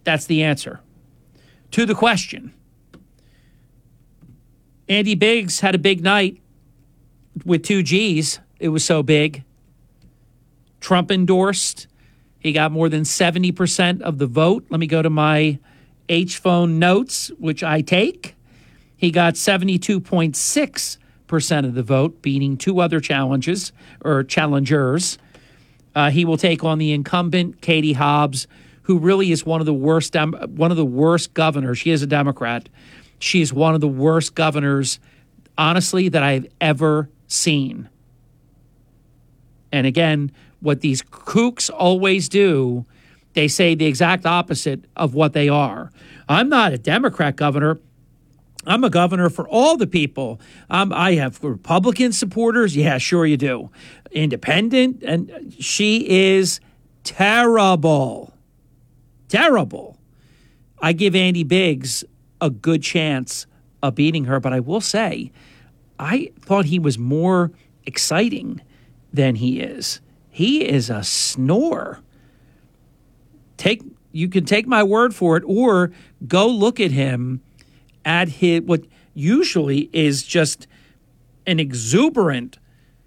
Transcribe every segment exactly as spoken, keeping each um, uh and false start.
That's the answer. To the question, Andy Biggs had a big night with two G's. It was so big. Trump endorsed. He got more than seventy percent of the vote. Let me go to my H-phone notes, which I take. He got seventy-two point six percent of the vote, beating two other challenges or challengers. Uh, he will take on the incumbent, Katie Hobbs, who really is one of the worst dem- one of the worst governors. She is a Democrat. She is one of the worst governors, honestly, that I've ever seen. And again, what these kooks always do, they say the exact opposite of what they are. I'm not a Democrat governor. I'm a governor for all the people. Um, I have Republican supporters. Yeah, sure you do. Independent. And she is terrible. Terrible. I give Andy Biggs a good chance of beating her, but I will say, I thought he was more exciting than he is. He is a snore. Take you can take my word for it, or go look at him at his what usually is just an exuberant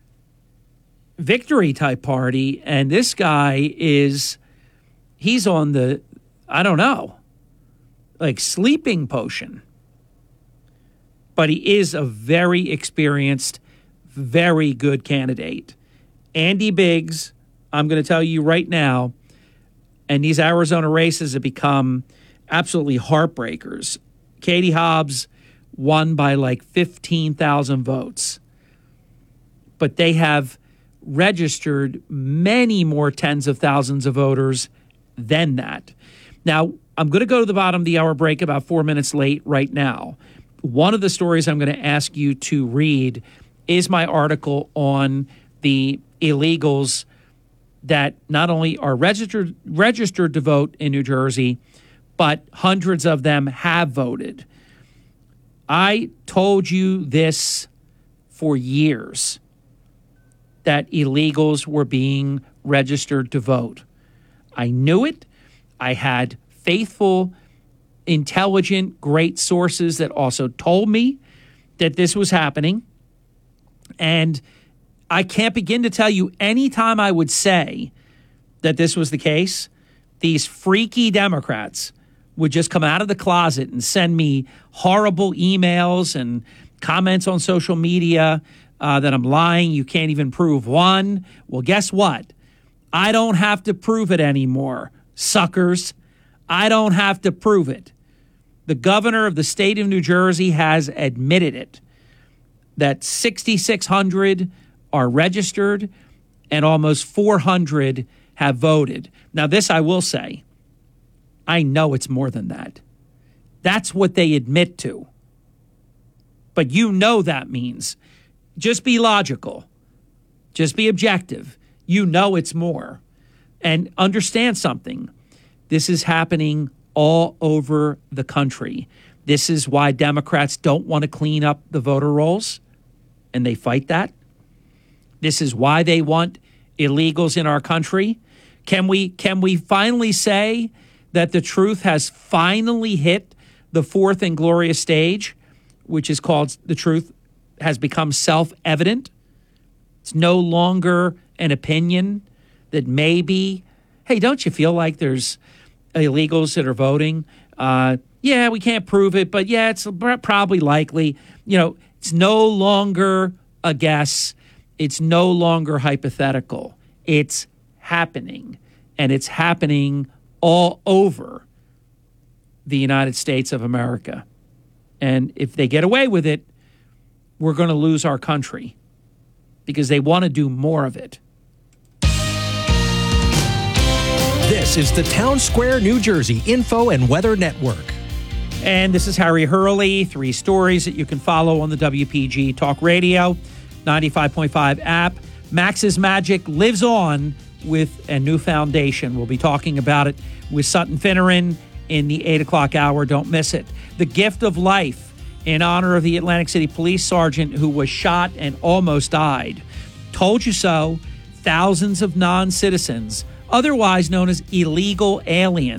victory type party, and this guy is he's on the I don't know, like sleeping potion. But he is a very experienced, very good candidate. Andy Biggs, I'm going to tell you right now, and these Arizona races have become absolutely heartbreakers. Katie Hobbs won by like fifteen thousand votes. But they have registered many more tens of thousands of voters than that. Now, I'm going to go to the bottom of the hour break about four minutes late right now. One of the stories I'm going to ask you to read is my article on the illegals that not only are registered registered to vote in New Jersey, but hundreds of them have voted. I told you this for years, that illegals were being registered to vote. I knew it. I had faithful, intelligent, great sources that also told me that this was happening. And I can't begin to tell you, any time I would say that this was the case, these freaky Democrats would just come out of the closet and send me horrible emails and comments on social media uh, that I'm lying. You can't even prove one. Well, guess what? I don't have to prove it anymore, suckers. I don't have to prove it. The governor of the state of New Jersey has admitted it, that sixty-six hundred are registered and almost four hundred have voted. Now, this I will say, I know it's more than that. That's what they admit to. But you know that means, just be logical. Just be objective. You know it's more. And understand something. This is happening all over the country. This is why Democrats don't want to clean up the voter rolls, and they fight that. This is why they want illegals in our country. Can we can we finally say that the truth has finally hit the fourth and glorious stage, which is called the truth has become self-evident? It's no longer an opinion that maybe, hey, don't you feel like there's illegals that are voting? Uh, yeah, we can't prove it, but yeah, it's probably likely. You know, it's no longer a guess. It's no longer hypothetical. It's happening, and it's happening all over the United States of America. And if they get away with it, we're going to lose our country because they want to do more of it. This is the Town Square, New Jersey Info and Weather Network. And this is Harry Hurley. Three stories that you can follow on the W P G Talk Radio ninety-five point five app. Max's Magic lives on with a new foundation. We'll be talking about it with Sutton Finneran in the eight o'clock hour. Don't miss it. The Gift of Life in honor of the Atlantic City police sergeant who was shot and almost died. Told you so. Thousands of non-citizens, otherwise known as illegal aliens,